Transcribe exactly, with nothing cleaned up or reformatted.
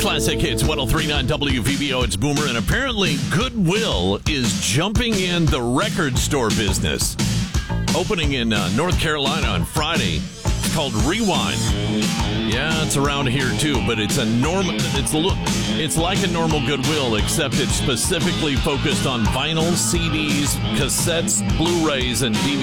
Classic Hits one oh three point nine W V B O. It's Boomer, and apparently Goodwill is jumping in the record store business. Opening in uh, North Carolina on Friday. It's called Rewind. Yeah, it's around here too, but it's a normal. It's a look. It's like a normal Goodwill, except it's specifically focused on vinyl, C Ds, cassettes, Blu-rays, and D V Ds.